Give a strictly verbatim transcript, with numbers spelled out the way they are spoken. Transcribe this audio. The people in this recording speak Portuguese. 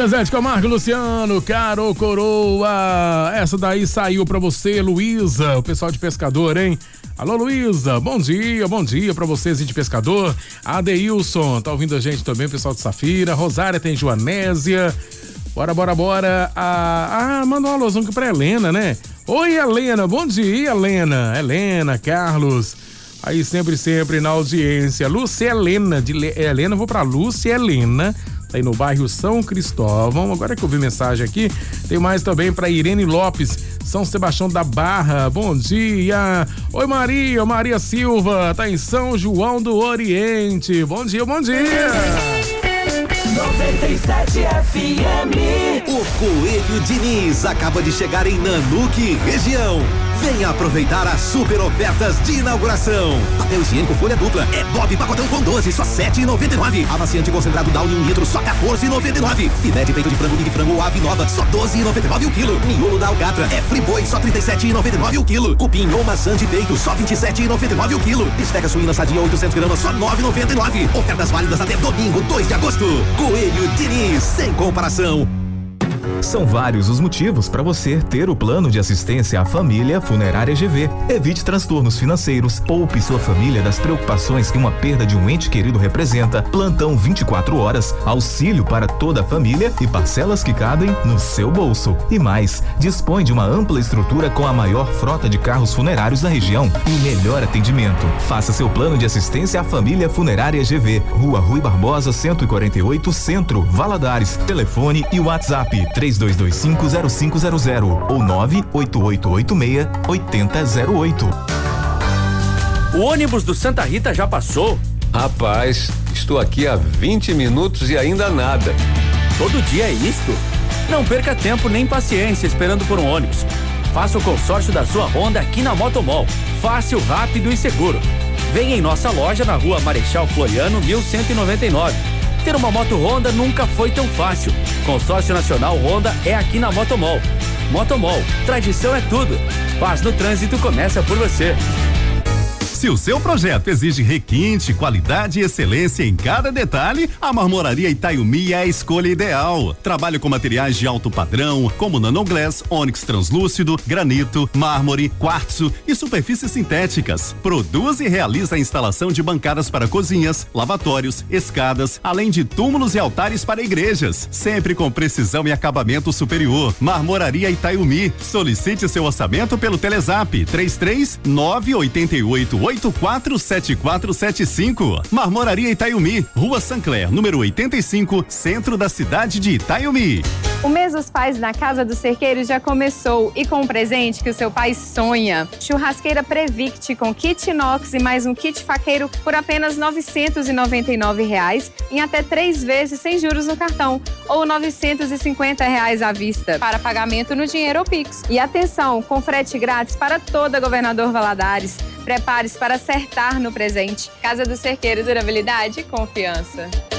Zezé de Camargo, Luciano, Caro Coroa. Essa daí saiu pra você, Luísa, o pessoal de Pescador, hein? Alô, Luísa, bom dia, bom dia pra vocês de Pescador. Adeilson, tá ouvindo a gente também, o pessoal de Safira. Rosária tem Joanésia. Bora, bora, bora. Ah, ah manda um alôzão aqui pra Helena, né? Oi, Helena, bom dia, Helena. Helena, Carlos. Aí sempre, sempre na audiência. Lúcia Helena, de Le... Helena, vou pra Lúcia Helena. Tá aí no bairro São Cristóvão. Agora que eu vi mensagem aqui, tem mais também pra Irene Lopes, São Sebastião da Barra. Bom dia. Oi, Maria, Maria Silva, tá em São João do Oriente. Bom dia, bom dia. noventa e sete F M. O Coelho Diniz acaba de chegar em Nanuque, região. Venha aproveitar as super ofertas de inauguração. Papel higiênico folha dupla é Bob pacotão com doze, só sete reais e noventa e nove centavos. Amaciante concentrado Downy um litro, só quatorze reais e noventa e nove centavos. Filé de peito de frango Big Frango Ave Nova, só doze reais e noventa e nove centavos o quilo. Miolo da Alcatra é Friboi, só trinta e sete reais e noventa e nove centavos o quilo. Cupim ou maçã de peito, só vinte e sete reais e noventa e nove centavos o quilo. Bisteca suína sadia oitocentos gramas, só nove reais e noventa e nove centavos. Ofertas válidas até domingo, dois de agosto. Coelho Diniz, sem comparação. São vários os motivos para você ter o plano de assistência à família Funerária G V. Evite transtornos financeiros, poupe sua família das preocupações que uma perda de um ente querido representa. Plantão vinte e quatro horas, auxílio para toda a família e parcelas que cabem no seu bolso. E mais, dispõe de uma ampla estrutura com a maior frota de carros funerários da região e o melhor atendimento. Faça seu plano de assistência à família Funerária G V. Rua Rui Barbosa, cento e quarenta e oito, Centro, Valadares. Telefone e WhatsApp três dois dois cinco zero cinco zero zero ou nove oito oito oito seis oito zero zero oito. O ônibus do Santa Rita já passou? Rapaz, estou aqui há vinte minutos e ainda nada. Todo dia é isto? Não perca tempo nem paciência esperando por um ônibus. Faça o consórcio da sua Honda aqui na Motomol. Fácil, rápido e seguro. Venha em nossa loja na Rua Marechal Floriano, mil cento e noventa e nove. Ter uma moto Honda nunca foi tão fácil. Consórcio Nacional Honda é aqui na Motomol. Motomol, tradição é tudo. Paz no trânsito começa por você. Se o seu projeto exige requinte, qualidade e excelência em cada detalhe, a Marmoraria Itaiumi é a escolha ideal. Trabalho com materiais de alto padrão, como nanoglass, ônix translúcido, granito, mármore, quartzo e superfícies sintéticas. Produz e realiza a instalação de bancadas para cozinhas, lavatórios, escadas, além de túmulos e altares para igrejas, sempre com precisão e acabamento superior. Marmoraria Itaiumi. Solicite seu orçamento pelo Telezap três três nove oito oito oito quatro sete quatro sete cinco. Marmoraria Itaiumi, Rua Sancler, número oitenta e cinco, centro da cidade de Itaiumi. O mês dos pais na Casa do Cerqueiro já começou e com um presente que o seu pai sonha. Churrasqueira Previct com kit inox e mais um kit faqueiro por apenas novecentos e noventa e nove reais em até três vezes sem juros no cartão ou novecentos e cinquenta reais à vista para pagamento no dinheiro ou Pix. E atenção, com frete grátis para toda Governador Valadares. Prepare-se para acertar no presente. Casa do Cerqueiro, durabilidade e confiança.